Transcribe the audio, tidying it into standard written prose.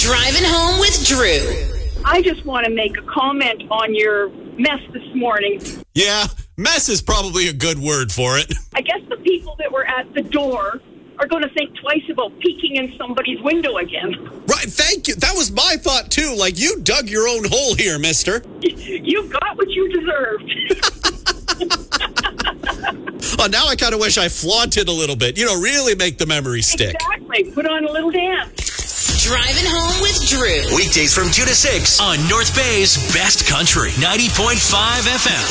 Driving home with Drew. I just want to make a comment on your mess this morning. Yeah, mess is probably a good word for it. I guess the people that were at the door are going to think twice about peeking in somebody's window again. Right, thank you. That was my thought, too. Like, you dug your own hole here, mister. You got what you deserved. Oh, now I kind of wish I flaunted a little bit. Really make the memory stick. Exactly. Put on a little dance. Driving home with Drew. Weekdays from 2 to 6 on North Bay's Best Country 90.5 FM.